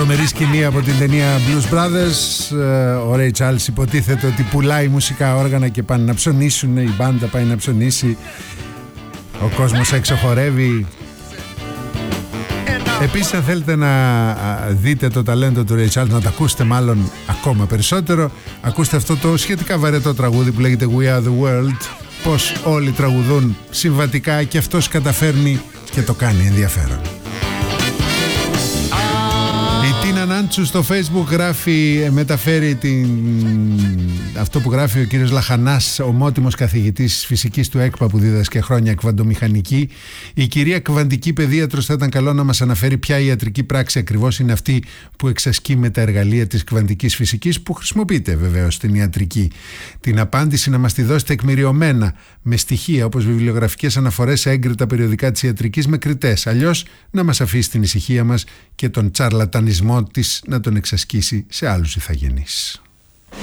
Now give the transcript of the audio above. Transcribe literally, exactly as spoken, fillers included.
Τρομερή σκηνή από την ταινία Blues Brothers. Ο Ray Charles υποτίθεται ότι πουλάει μουσικά όργανα και πάνε να ψωνίσουν. Η μπάντα πάει να ψωνίσει. Ο κόσμος έξω χορεύει. Επίσης, αν θέλετε να δείτε το ταλέντο του Ray Charles, να το ακούσετε μάλλον ακόμα περισσότερο, ακούστε αυτό το σχετικά βαρετό τραγούδι που λέγεται We Are The World. Πως όλοι τραγουδούν συμβατικά και αυτός καταφέρνει και το κάνει ενδιαφέρον. Η Τίνα Νάντσου στο Facebook γράφει, μεταφέρει την... αυτό που γράφει ο κύριος Λαχανάς, ομότιμος καθηγητής φυσικής του ΕΚΠΑ που δίδασκε χρόνια κβαντομηχανική. Η κυρία κβαντική παιδίατρος θα ήταν καλό να μας αναφέρει ποια ιατρική πράξη ακριβώς είναι αυτή που εξασκεί με τα εργαλεία της κβαντικής φυσικής που χρησιμοποιείται βεβαίως στην ιατρική. Την απάντηση να μας τη δώσει τεκμηριωμένα με στοιχεία όπως βιβλιογραφικές αναφορές σε έγκριτα περιοδικά της ιατρικής με κριτές. Αλλιώς να μας αφήσει την ησυχία μας και τον τσαρλατανισμό της να τον εξασκήσει σε άλλους ηθαγενείς.